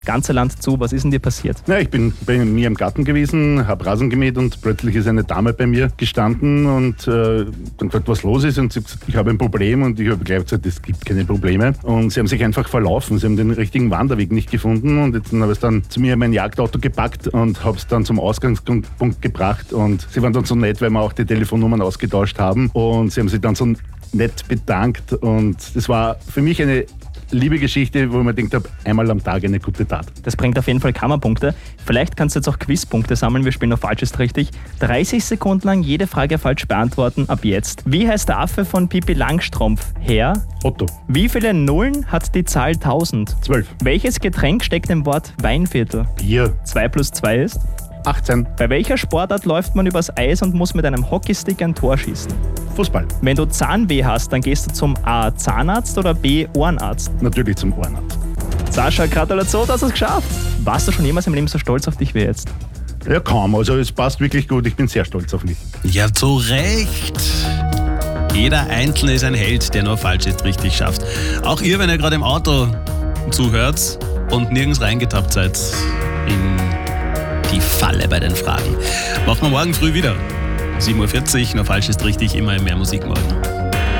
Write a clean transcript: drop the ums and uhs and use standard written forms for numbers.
ganze Land zu. Was ist denn dir passiert? Ja, ich bin bei mir im Garten gewesen, habe Rasen gemäht und plötzlich ist eine Dame bei mir gestanden und dann gefragt, was los ist, und sie hat gesagt, ich habe ein Problem, und ich habe gleich gesagt, es gibt keine Probleme, und sie haben sich einfach verlaufen, sie haben den richtigen Wanderweg nicht gefunden, und jetzt habe ich es dann zu mir in mein Jagdauto gepackt und habe es dann zum Ausgangspunkt gebracht, und sie waren dann so nett, weil wir auch die Telefonnummern ausgetauscht haben, und sie haben sich dann so nett bedankt, und das war für mich eine liebe Geschichte, wo ich mir gedacht habe, einmal am Tag eine gute Tat. Das bringt auf jeden Fall Kammerpunkte. Vielleicht kannst du jetzt auch Quizpunkte sammeln. Wir spielen noch falsch ist richtig. 30 Sekunden lang jede Frage falsch beantworten ab jetzt. Wie heißt der Affe von Pippi Langstrumpf? Herr? Otto. Wie viele Nullen hat die Zahl 1000? 12. Welches Getränk steckt im Wort Weinviertel? Bier. 2 plus 2 ist? 18. Bei welcher Sportart läuft man übers Eis und muss mit einem Hockeystick ein Tor schießen? Fußball. Wenn du Zahnweh hast, dann gehst du zum A. Zahnarzt oder B. Ohrenarzt? Natürlich zum Ohrenarzt. Sascha, Gratulation, du hast es geschafft. Warst du schon jemals im Leben so stolz auf dich wie jetzt? Ja, kaum. Also es passt wirklich gut. Ich bin sehr stolz auf mich. Ja, zu Recht. Jeder Einzelne ist ein Held, der nur falsch ist richtig schafft. Auch ihr, wenn ihr gerade im Auto zuhört und nirgends reingetappt seid in die Falle bei den Fragen. Machen wir morgen früh wieder. 7:40 Uhr, nur falsch ist richtig, immer mehr Musik morgen.